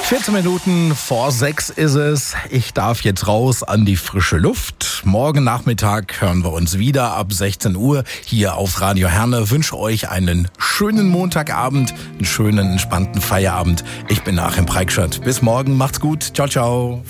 14 Minuten vor 6 ist es. Ich darf jetzt raus an die frische Luft. Morgen Nachmittag hören wir uns wieder ab 16 Uhr hier auf Radio Herne. Wünsche euch einen schönen Montagabend, einen schönen, entspannten Feierabend. Ich bin Achim Preikschat. Bis morgen, macht's gut. Ciao, ciao.